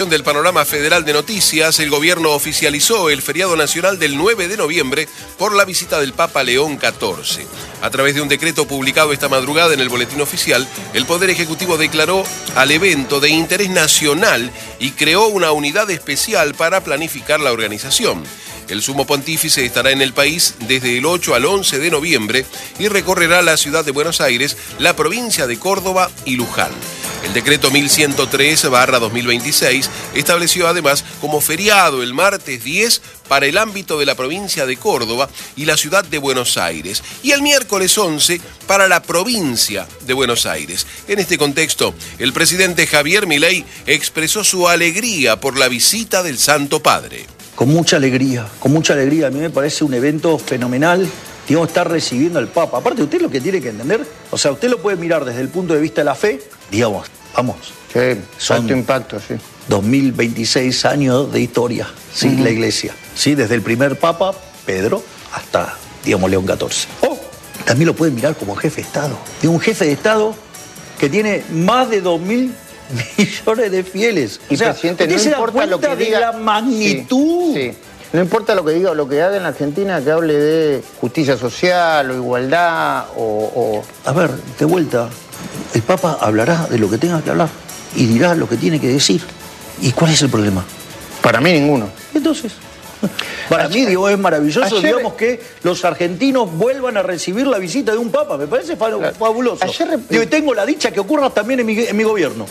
Del panorama federal de noticias, el gobierno oficializó el feriado nacional del 9 de noviembre por la visita del Papa León XIV. A través de un decreto publicado esta madrugada en el Boletín Oficial, el Poder Ejecutivo declaró al evento de interés nacional y creó una unidad especial para planificar la organización. El sumo pontífice estará en el país desde el 8 al 11 de noviembre y recorrerá la ciudad de Buenos Aires, la provincia de Córdoba y Luján. El decreto 1103/2026 estableció además como feriado el martes 10 para el ámbito de la provincia de Córdoba y la ciudad de Buenos Aires y el miércoles 11 para la provincia de Buenos Aires. En este contexto, el presidente Javier Milei expresó su alegría por la visita del Santo Padre. Con mucha alegría. A mí me parece un evento fenomenal. Digamos, estar recibiendo al Papa. Aparte, usted lo que tiene que entender, o sea, usted lo puede mirar desde el punto de vista de la fe, digamos, vamos. Sí, son alto impacto, sí. 2026 años de historia, sí, la Iglesia. Sí, desde el primer Papa, Pedro, hasta, digamos, León XIV. O también lo puede mirar como jefe de Estado. De un jefe de Estado que tiene más de 2.000 millones de fieles. Y o sea, presidente, no importa lo que diga, la magnitud. Sí. No importa lo que diga o lo que haga en la Argentina, que hable de justicia social o igualdad o... A ver, de vuelta, el Papa hablará de lo que tenga que hablar y dirá lo que tiene que decir. ¿Y cuál es el problema? Para mí ninguno. Entonces, para mí, digo, es maravilloso, digamos, que los argentinos vuelvan a recibir la visita de un Papa. Me parece fabuloso. Digo, y tengo la dicha que ocurra también en mi gobierno.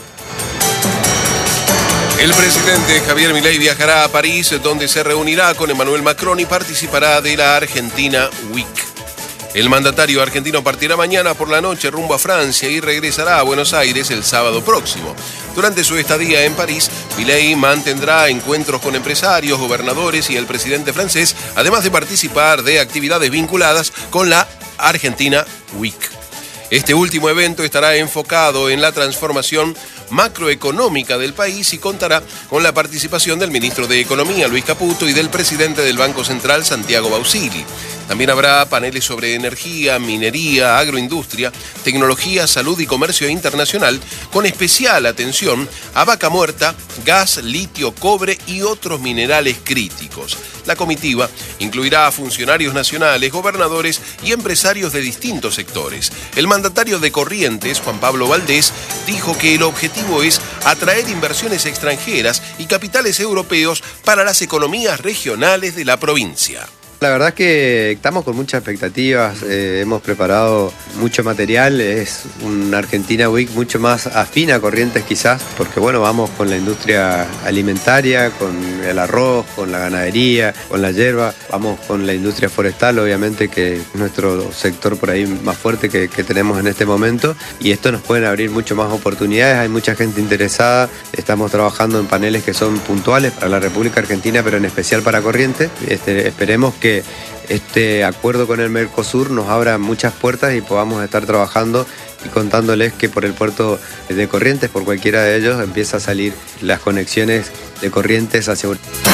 El presidente Javier Milei viajará a París, donde se reunirá con Emmanuel Macron y participará de la Argentina Week. El mandatario argentino partirá mañana por la noche rumbo a Francia y regresará a Buenos Aires el sábado próximo. Durante su estadía en París, Milei mantendrá encuentros con empresarios, gobernadores y el presidente francés, además de participar de actividades vinculadas con la Argentina Week. Este último evento estará enfocado en la transformación macroeconómica del país y contará con la participación del ministro de Economía, Luis Caputo, y del presidente del Banco Central, Santiago Bausili. También habrá paneles sobre energía, minería, agroindustria, tecnología, salud y comercio internacional, con especial atención a vaca muerta, gas, litio, cobre y otros minerales críticos. La comitiva incluirá a funcionarios nacionales, gobernadores y empresarios de distintos sectores. El mandatario de Corrientes, Juan Pablo Valdés, dijo que el objetivo es atraer inversiones extranjeras y capitales europeos para las economías regionales de la provincia. La verdad es que estamos con muchas expectativas, hemos preparado mucho material, es una Argentina Week mucho más afín a Corrientes quizás, porque bueno, vamos con la industria alimentaria, con el arroz, con la ganadería, con la hierba, vamos con la industria forestal, obviamente que es nuestro sector por ahí más fuerte que tenemos en este momento, y esto nos puede abrir mucho más oportunidades, hay mucha gente interesada, estamos trabajando en paneles que son puntuales para la República Argentina, pero en especial para Corrientes. Esperemos que este acuerdo con el Mercosur nos abra muchas puertas y podamos estar trabajando y contándoles que por el puerto de Corrientes, por cualquiera de ellos, empieza a salir las conexiones de Corrientes hacia...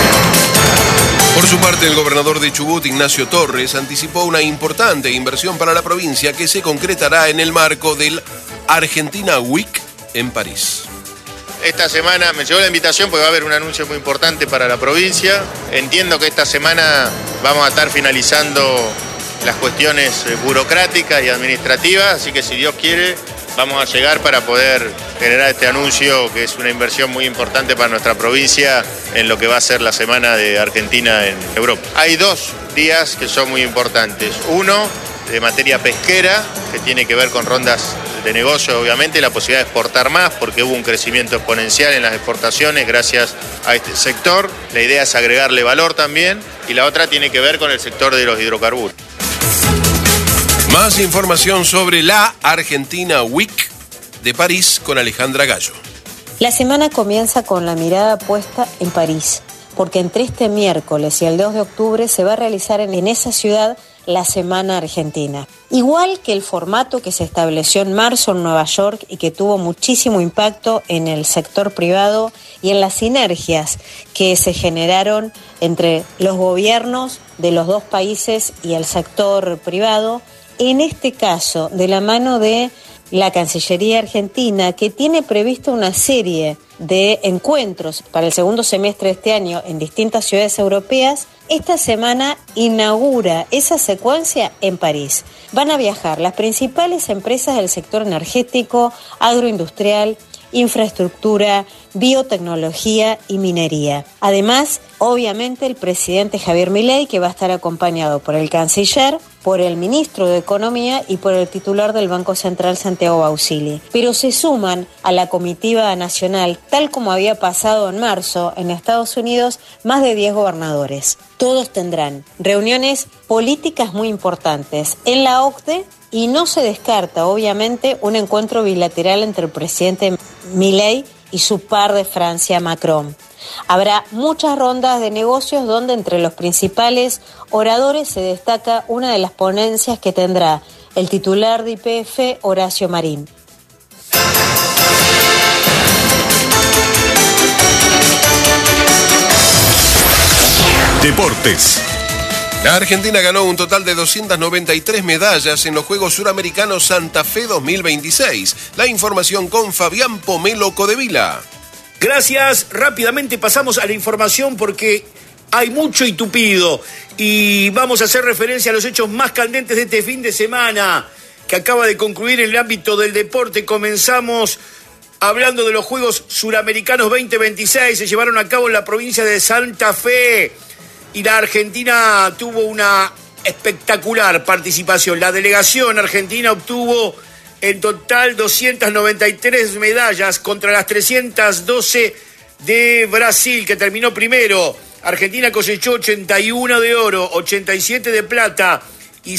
Por su parte, el gobernador de Chubut, Ignacio Torres, anticipó una importante inversión para la provincia que se concretará en el marco del Argentina Week en París. Esta semana me llegó la invitación porque va a haber un anuncio muy importante para la provincia. Entiendo que esta semana vamos a estar finalizando las cuestiones burocráticas y administrativas, así que si Dios quiere vamos a llegar para poder generar este anuncio, que es una inversión muy importante para nuestra provincia en lo que va a ser la Semana de Argentina en Europa. Hay 2 días que son muy importantes. Uno, de materia pesquera, que tiene que ver con rondas de negocio, obviamente, la posibilidad de exportar más, porque hubo un crecimiento exponencial en las exportaciones gracias a este sector. La idea es agregarle valor también, y la otra tiene que ver con el sector de los hidrocarburos. Más información sobre la Argentina Week de París con Alejandra Gallo. La semana comienza con la mirada puesta en París, porque entre este miércoles y el 2 de octubre se va a realizar en esa ciudad la Semana Argentina. Igual que el formato que se estableció en marzo en Nueva York y que tuvo muchísimo impacto en el sector privado y en las sinergias que se generaron entre los gobiernos de los 2 países y el sector privado, en este caso, de la mano de la Cancillería argentina, que tiene previsto una serie de encuentros para el segundo semestre de este año en distintas ciudades europeas, esta semana inaugura esa secuencia en París. Van a viajar las principales empresas del sector energético, agroindustrial, infraestructura, biotecnología y minería. Además, obviamente, el presidente Javier Milei, que va a estar acompañado por el canciller, por el ministro de Economía y por el titular del Banco Central, Santiago Bausili. Pero se suman a la comitiva nacional, tal como había pasado en marzo en Estados Unidos, más de 10 gobernadores. Todos tendrán reuniones políticas muy importantes en la OCDE y no se descarta, obviamente, un encuentro bilateral entre el presidente Milei y su par de Francia, Macron. Habrá muchas rondas de negocios donde entre los principales oradores se destaca una de las ponencias que tendrá el titular de YPF, Horacio Marín. Deportes. La Argentina ganó un total de 293 medallas en los Juegos Suramericanos Santa Fe 2026. La información con Fabián Pomelo Codevila. Gracias. Rápidamente pasamos a la información porque hay mucho y tupido. Y vamos a hacer referencia a los hechos más candentes de este fin de semana que acaba de concluir en el ámbito del deporte. Comenzamos hablando de los Juegos Suramericanos 2026. Se llevaron a cabo en la provincia de Santa Fe. Y la Argentina tuvo una espectacular participación. La delegación argentina obtuvo en total 293 medallas contra las 312 de Brasil, que terminó primero. Argentina cosechó 81 de oro, 87 de plata y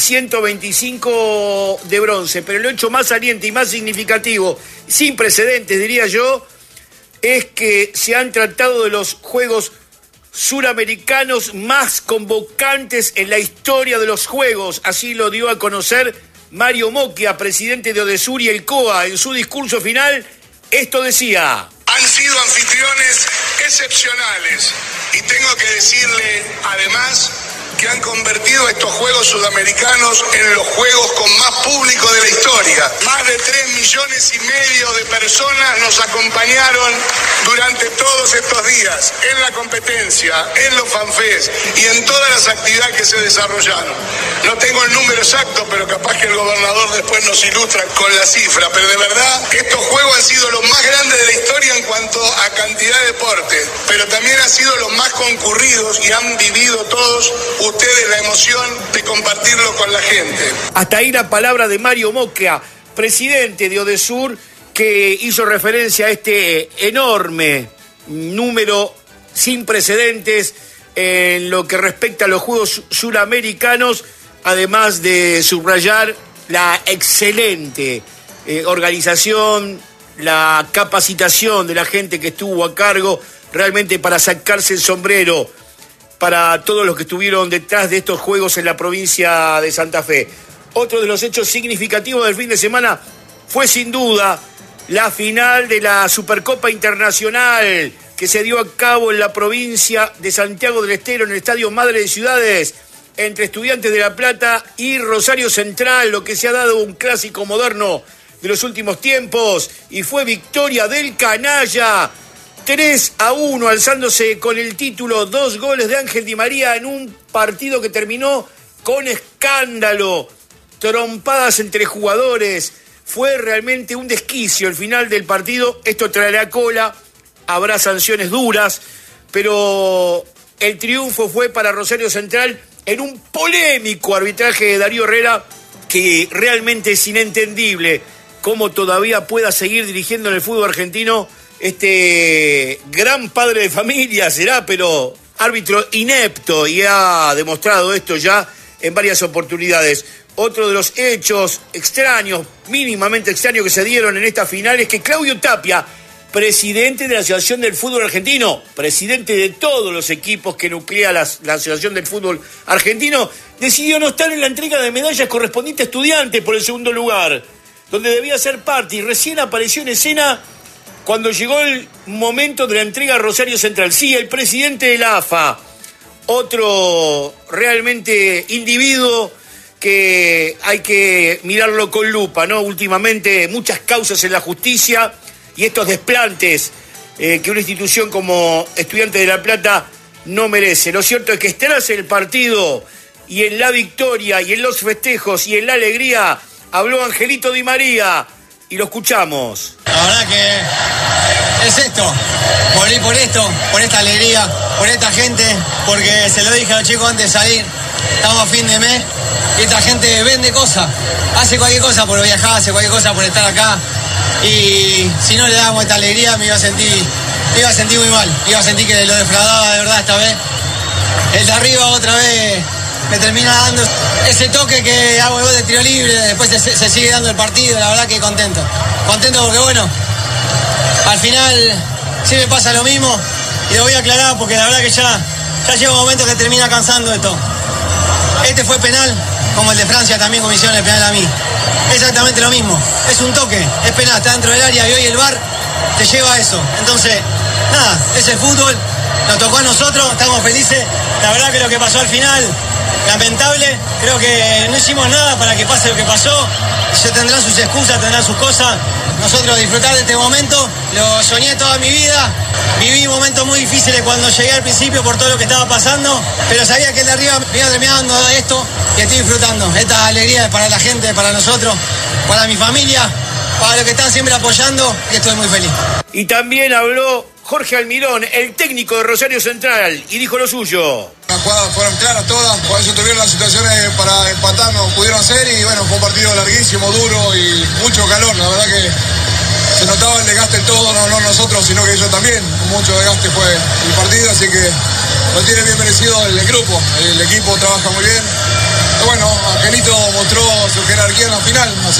125 de bronce. Pero el hecho más saliente y más significativo, sin precedentes diría yo, es que se han tratado de los Juegos Suramericanos más convocantes en la historia de los Juegos. Así lo dio a conocer Mario Mocchia, presidente de Odesur y el COA. En su discurso final, esto decía: han sido anfitriones excepcionales y tengo que decirle además que han convertido estos Juegos Sudamericanos en los Juegos con más público de la historia. Más de 3,5 millones de personas nos acompañaron durante todos estos días en la competencia, en los fanfest y en todas las actividades que se desarrollaron. No tengo el número exacto, pero capaz que el gobernador después nos ilustra con la cifra, pero de verdad estos Juegos han sido los más grandes de la historia en cuanto a cantidad de deportes, pero también han sido los más concurridos y han vivido todos ustedes la emoción de compartirlo con la gente. Hasta ahí la palabra de Mario Mocchia, presidente de Odesur, que hizo referencia a este enorme número sin precedentes en lo que respecta a los Juegos Suramericanos, además de subrayar la excelente organización, la capacitación de la gente que estuvo a cargo, realmente para sacarse el sombrero para todos los que estuvieron detrás de estos Juegos en la provincia de Santa Fe. Otro de los hechos significativos del fin de semana fue sin duda la final de la Supercopa Internacional que se dio a cabo en la provincia de Santiago del Estero, en el Estadio Madre de Ciudades, entre Estudiantes de La Plata y Rosario Central, lo que se ha dado un clásico moderno de los últimos tiempos, y fue victoria del Canalla, 3-1, alzándose con el título, 2 goles de Ángel Di María en un partido que terminó con escándalo, trompadas entre jugadores. Fue realmente un desquicio el final del partido. Esto traerá cola, habrá sanciones duras, pero el triunfo fue para Rosario Central en un polémico arbitraje de Darío Herrera, que realmente es inentendible cómo todavía pueda seguir dirigiendo en el fútbol argentino este gran padre de familia, será, pero árbitro inepto, y ha demostrado esto ya en varias oportunidades. Otro de los hechos extraños, mínimamente extraños, que se dieron en esta final es que Claudio Tapia, presidente de la Asociación del Fútbol Argentino, presidente de todos los equipos que nuclea la Asociación del Fútbol Argentino, decidió no estar en la entrega de medallas correspondiente a Estudiantes por el segundo lugar, donde debía ser parte, y recién apareció en escena cuando llegó el momento de la entrega a Rosario Central. Sí, el presidente de la AFA, otro realmente individuo que hay que mirarlo con lupa, ¿no? Últimamente muchas causas en la justicia y estos desplantes que una institución como Estudiantes de La Plata no merece. Lo cierto es que tras el partido y en la victoria y en los festejos y en la alegría habló Angelito Di María y lo escuchamos. La verdad que es esto, por ir por esto, por esta alegría, por esta gente, porque se lo dije a los chicos antes de salir, estamos a fin de mes y esta gente vende cosas, hace cualquier cosa por viajar, hace cualquier cosa por estar acá y si no le damos esta alegría me iba a sentir muy mal, iba a sentir que lo defraudaba de verdad esta vez. El de arriba otra vez me termina dando ese toque que hago el gol de tiro libre, después se sigue dando el partido, la verdad que contento porque bueno, al final sí me pasa lo mismo y lo voy a aclarar porque la verdad que ya llega un momento que termina cansando esto. Este fue penal, como el de Francia también como hicieron el penal a mí. Exactamente lo mismo, es un toque, es penal, está dentro del área y hoy el VAR te lleva a eso. Entonces, nada, es el fútbol, nos tocó a nosotros, estamos felices. La verdad que lo que pasó al final, lamentable, creo que no hicimos nada para que pase lo que pasó. Se tendrán sus excusas, tendrán sus cosas. Nosotros disfrutar de este momento, lo soñé toda mi vida. Viví momentos muy difíciles cuando llegué al principio por todo lo que estaba pasando, pero sabía que el de arriba me iba terminando esto y estoy disfrutando. Esta alegría es para la gente, para nosotros, para mi familia, para los que están siempre apoyando y estoy muy feliz. Y también habló Jorge Almirón, el técnico de Rosario Central, y dijo lo suyo. Las jugadas fueron claras todas, por eso tuvieron las situaciones para empatar, no pudieron hacer y bueno, fue un partido larguísimo, duro y mucho calor, la verdad que se notaba el desgaste en todo, no nosotros, sino que ellos también, mucho desgaste fue el partido, así que lo tiene bien merecido el grupo, el equipo trabaja muy bien. Pero bueno, Angelito mostró su jerarquía en la final, así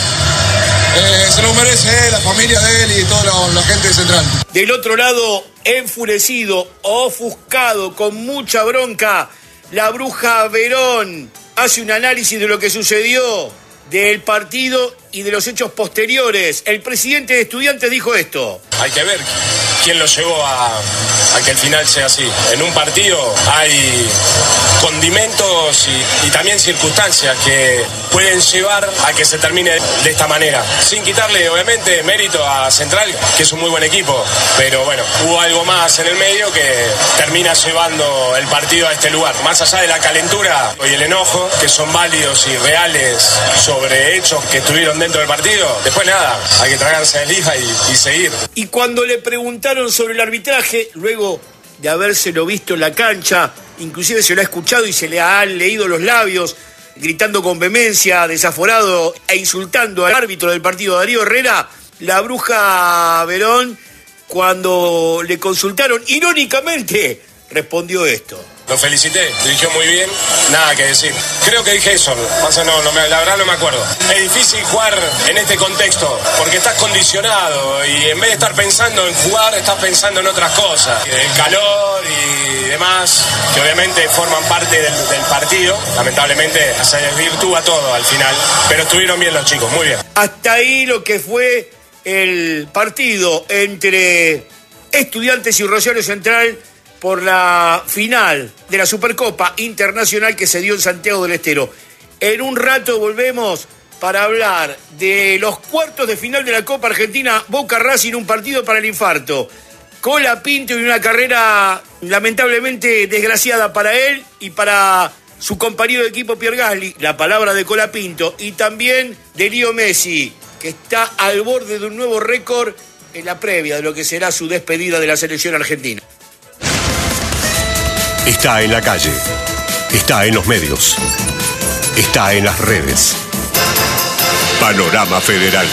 que se lo merece la familia de él y toda la gente de Central. Del otro lado, enfurecido, ofuscado, con mucha bronca, la Bruja Verón hace un análisis de lo que sucedió, del partido y de los hechos posteriores. El presidente de Estudiantes dijo esto. Hay que ver quién lo llevó a que el final sea así. En un partido hay condimentos y también circunstancias que pueden llevar a que se termine de esta manera. Sin quitarle, obviamente, mérito a Central, que es un muy buen equipo. Pero bueno, hubo algo más en el medio que termina llevando el partido a este lugar. Más allá de la calentura y el enojo, que son válidos y reales sobre hechos que estuvieron dentro del partido, después nada, hay que tragarse el hija y seguir. Y cuando le preguntaron sobre el arbitraje, luego de habérselo visto en la cancha, inclusive se lo ha escuchado y se le han leído los labios, gritando con vehemencia, desaforado e insultando al árbitro del partido, Darío Herrera, la Bruja Verón, cuando le consultaron, irónicamente, respondió esto. Lo felicité, dirigió muy bien, nada que decir. Creo que dije eso, la verdad no me acuerdo. Es difícil jugar en este contexto, porque estás condicionado y en vez de estar pensando en jugar, estás pensando en otras cosas. El calor y demás, que obviamente forman parte del partido. Lamentablemente se desvirtúa todo al final, pero estuvieron bien los chicos, muy bien. Hasta ahí lo que fue el partido entre Estudiantes y Rosario Central por la final de la Supercopa Internacional que se dio en Santiago del Estero. En un rato volvemos para hablar de los cuartos de final de la Copa Argentina, Boca Racing, un partido para el infarto. Colapinto y una carrera lamentablemente desgraciada para él y para su compañero de equipo Pierre Gasly. La palabra de Colapinto y también de Leo Messi, que está al borde de un nuevo récord en la previa de lo que será su despedida de la selección argentina. Está en la calle, está en los medios, está en las redes. Panorama Federal.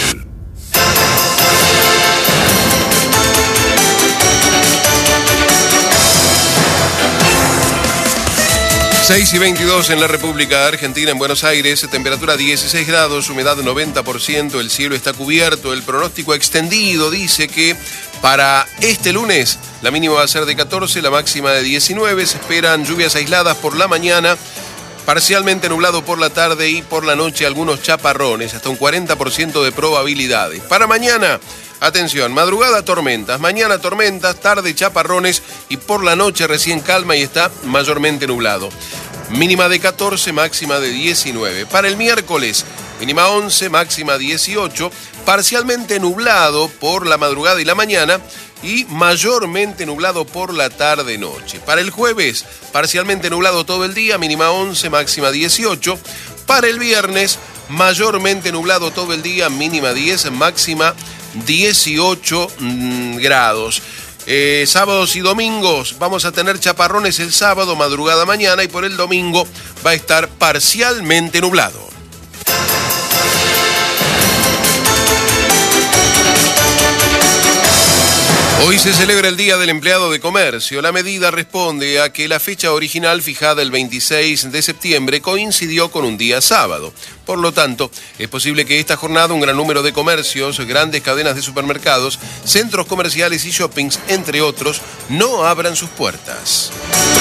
Seis y 22 en la República Argentina, en Buenos Aires, temperatura 16 grados, humedad 90%, el cielo está cubierto, el pronóstico extendido dice que para este lunes la mínima va a ser de 14, la máxima de 19, se esperan lluvias aisladas por la mañana, parcialmente nublado por la tarde y por la noche algunos chaparrones, hasta un 40% de probabilidades. Para mañana, atención, madrugada tormentas, mañana tormentas, tarde chaparrones y por la noche recién calma y está mayormente nublado. mínima de 14, máxima de 19. Para el miércoles, mínima 11, máxima 18, parcialmente nublado por la madrugada y la mañana y mayormente nublado por la tarde-noche. Para el jueves, parcialmente nublado todo el día, mínima 11, máxima 18. Para el viernes, mayormente nublado todo el día, mínima 10, máxima 18 grados. Sábados y domingos vamos a tener chaparrones el sábado, madrugada mañana, y por el domingo va a estar parcialmente nublado. Hoy se celebra el Día del Empleado de Comercio. La medida responde a que la fecha original fijada el 26 de septiembre coincidió con un día sábado. Por lo tanto, es posible que esta jornada un gran número de comercios, grandes cadenas de supermercados, centros comerciales y shoppings, entre otros, no abran sus puertas.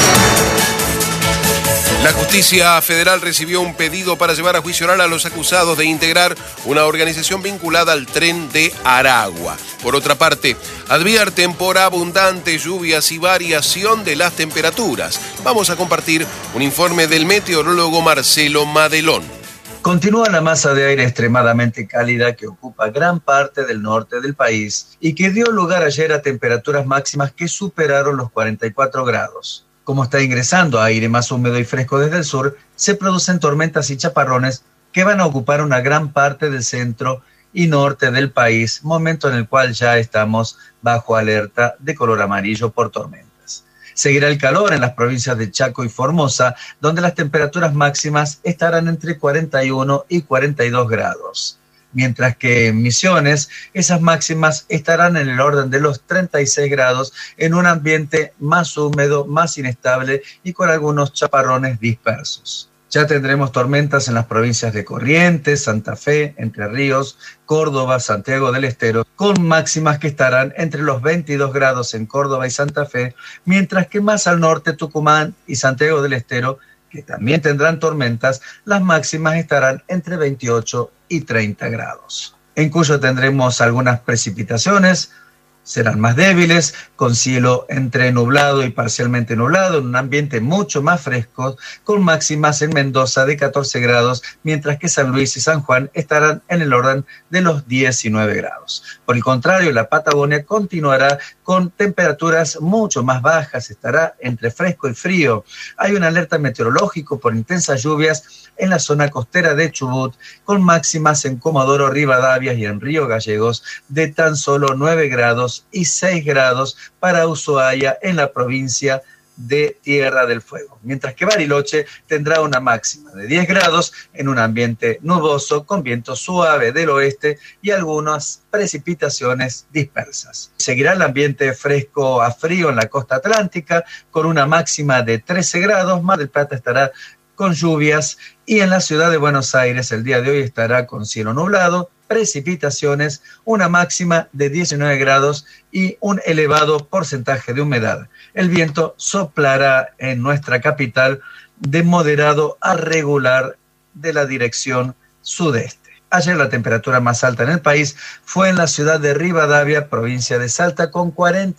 La Justicia Federal recibió un pedido para llevar a juicio oral a los acusados de integrar una organización vinculada al Tren de Aragua. Por otra parte, advierten por abundantes lluvias y variación de las temperaturas. Vamos a compartir un informe del meteorólogo Marcelo Madelón. Continúa la masa de aire extremadamente cálida que ocupa gran parte del norte del país y que dio lugar ayer a temperaturas máximas que superaron los 44 grados. Como está ingresando aire más húmedo y fresco desde el sur, se producen tormentas y chaparrones que van a ocupar una gran parte del centro y norte del país, momento en el cual ya estamos bajo alerta de color amarillo por tormentas. Seguirá el calor en las provincias de Chaco y Formosa, donde las temperaturas máximas estarán entre 41 y 42 grados. Mientras que en Misiones, esas máximas estarán en el orden de los 36 grados en un ambiente más húmedo, más inestable y con algunos chaparrones dispersos. Ya tendremos tormentas en las provincias de Corrientes, Santa Fe, Entre Ríos, Córdoba, Santiago del Estero, con máximas que estarán entre los 22 grados en Córdoba y Santa Fe, mientras que más al norte Tucumán y Santiago del Estero, que también tendrán tormentas, las máximas estarán entre 28 y 30 grados. En Cuyo tendremos algunas precipitaciones, serán más débiles, con cielo entre nublado y parcialmente nublado, en un ambiente mucho más fresco, con máximas en Mendoza de 14 grados, mientras que San Luis y San Juan estarán en el orden de los 19 grados. Por el contrario, la Patagonia continuará con temperaturas mucho más bajas, estará entre fresco y frío. Hay una alerta meteorológica por intensas lluvias en la zona costera de Chubut, con máximas en Comodoro Rivadavia y en Río Gallegos de tan solo 9 grados y 6 grados para Ushuaia en la provincia de Tierra del Fuego, mientras que Bariloche tendrá una máxima de 10 grados en un ambiente nuboso con viento suave del oeste y algunas precipitaciones dispersas. Seguirá el ambiente fresco a frío en la costa atlántica con una máxima de 13 grados, Mar del Plata estará con lluvias y en la ciudad de Buenos Aires el día de hoy estará con cielo nublado, precipitaciones, una máxima de 19 grados y un elevado porcentaje de humedad. El viento soplará en nuestra capital de moderado a regular de la dirección sudeste. Ayer la temperatura más alta en el país fue en la ciudad de Rivadavia, provincia de Salta, con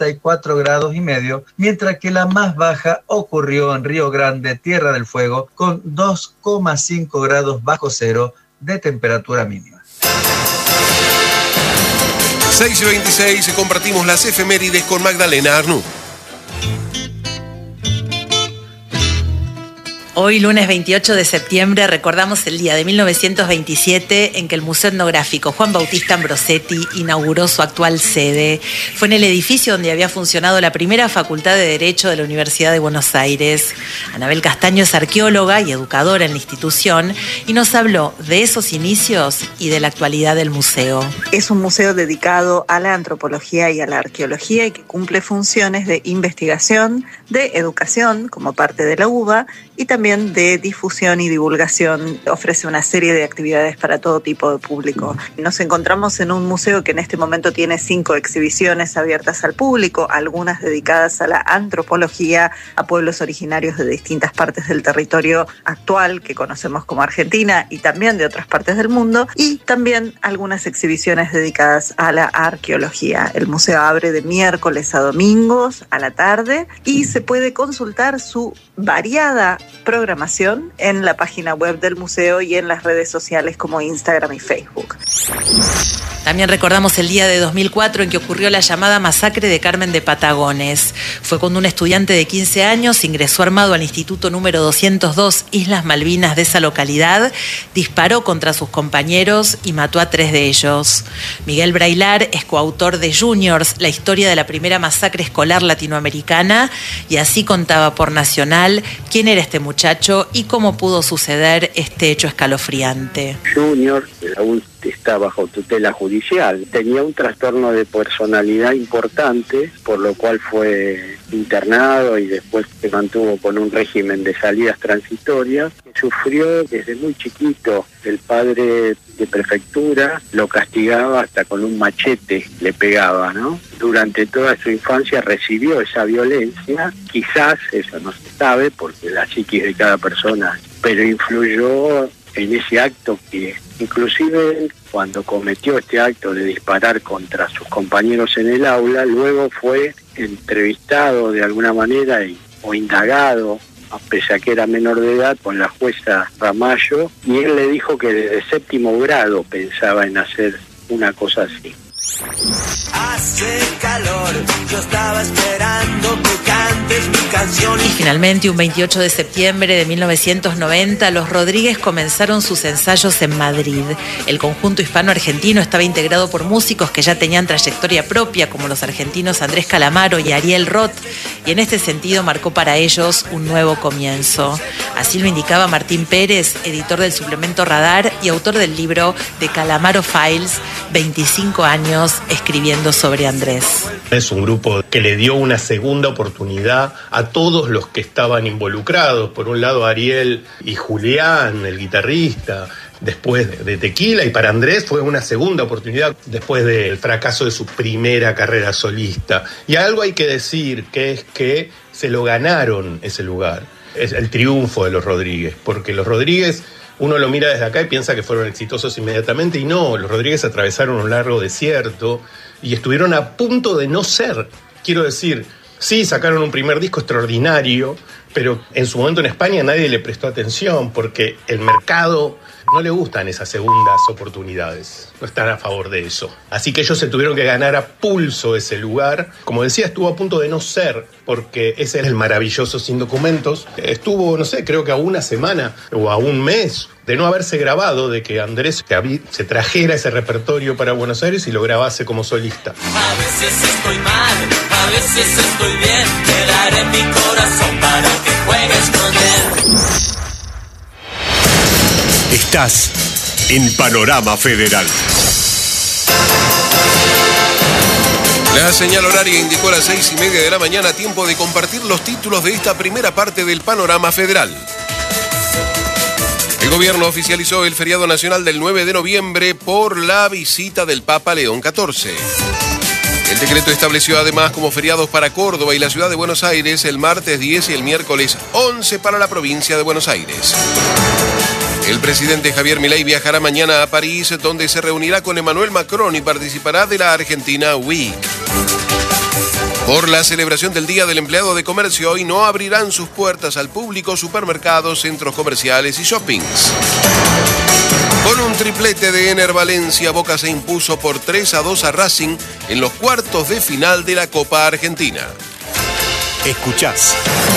44 grados y medio, mientras que la más baja ocurrió en Río Grande, Tierra del Fuego, con 2,5 grados bajo cero de temperatura mínima. 6:26, compartimos las efemérides con Magdalena Arnú. Hoy, lunes 28 de septiembre, recordamos el día de 1927 en que el Museo Etnográfico Juan Bautista Ambrosetti inauguró su actual sede. Fue en el edificio donde había funcionado la primera Facultad de Derecho de la Universidad de Buenos Aires. Anabel Castaño es arqueóloga y educadora en la institución y nos habló de esos inicios y de la actualidad del museo. Es un museo dedicado a la antropología y a la arqueología y que cumple funciones de investigación, de educación como parte de la UBA y también de difusión y divulgación. Ofrece una serie de actividades para todo tipo de público. Nos encontramos en un museo que en este momento tiene 5 exhibiciones abiertas al público, algunas dedicadas a la antropología, a pueblos originarios de distintas partes del territorio actual que conocemos como Argentina y también de otras partes del mundo, y también algunas exhibiciones dedicadas a la arqueología. El museo abre de miércoles a domingos a la tarde y se puede consultar su variada programación programación en la página web del museo y en las redes sociales como Instagram y Facebook. También recordamos el día de 2004 en que ocurrió la llamada masacre de Carmen de Patagones. Fue cuando un estudiante de 15 años ingresó armado al Instituto número 202 Islas Malvinas de esa localidad, disparó contra sus compañeros y mató a 3 de ellos. Miguel Brailar es coautor de Juniors, la historia de la primera masacre escolar latinoamericana, y así contaba por Nacional quién era este muchacho y cómo pudo suceder este hecho escalofriante. Junior aún está bajo tutela judicial. Tenía un trastorno de personalidad importante, por lo cual fue internado y después se mantuvo con un régimen de salidas transitorias. Sufrió desde muy chiquito. El padre de prefectura lo castigaba hasta con un machete, le pegaba, ¿no? Durante toda su infancia recibió esa violencia. Quizás, eso no se sabe porque la psiquis de cada persona, pero influyó en ese acto que inclusive cuando cometió este acto de disparar contra sus compañeros en el aula, luego fue entrevistado de alguna manera o indagado, pese a que era menor de edad, con la jueza Ramallo, y él le dijo que desde 7º grado pensaba en hacer una cosa así. Hace calor, yo estaba esperando que cantes mi canción. Y finalmente, un 28 de septiembre de 1990, los Rodríguez comenzaron sus ensayos en Madrid. El conjunto hispano-argentino estaba integrado por músicos que ya tenían trayectoria propia, como los argentinos Andrés Calamaro y Ariel Roth, y en este sentido marcó para ellos un nuevo comienzo. Así lo indicaba Martín Pérez, editor del suplemento Radar y autor del libro de Calamaro Files, 25 años escribiendo sobre Andrés. Es un grupo que le dio una segunda oportunidad a todos los que estaban involucrados. Por un lado Ariel y Julián, el guitarrista, después de Tequila, y para Andrés fue una segunda oportunidad después del fracaso de su primera carrera solista. Y algo hay que decir, que es que se lo ganaron ese lugar. Es el triunfo de los Rodríguez, porque los Rodríguez, uno lo mira desde acá y piensa que fueron exitosos inmediatamente, y no, los Rodríguez atravesaron un largo desierto y estuvieron a punto de no ser. Quiero decir, sí, sacaron un primer disco extraordinario, pero en su momento en España nadie le prestó atención porque el mercado no le gustan esas segundas oportunidades, no están a favor de eso. Así que ellos se tuvieron que ganar a pulso ese lugar. Como decía, estuvo a punto de no ser, porque ese era el maravilloso Sin Documentos. Estuvo, no sé, creo que a una semana o a un mes de no haberse grabado, de que Andrés se trajera ese repertorio para Buenos Aires y lo grabase como solista. A veces estoy mal, a veces estoy bien, te daré mi corazón para que juegues con él. Estás en Panorama Federal. La señal horaria indicó las 6:30 de la mañana, tiempo de compartir los títulos de esta primera parte del Panorama Federal. El gobierno oficializó el feriado nacional del 9 de noviembre por la visita del Papa León XIV. El decreto estableció además como feriados para Córdoba y la ciudad de Buenos Aires el martes 10 y el miércoles 11 para la provincia de Buenos Aires. El presidente Javier Milei viajará mañana a París, donde se reunirá con Emmanuel Macron y participará de la Argentina Week. Por la celebración del Día del Empleado de Comercio, hoy no abrirán sus puertas al público supermercados, centros comerciales y shoppings. Con un triplete de Ener Valencia, Boca se impuso por 3-2 a Racing en los cuartos de final de la Copa Argentina. Escuchás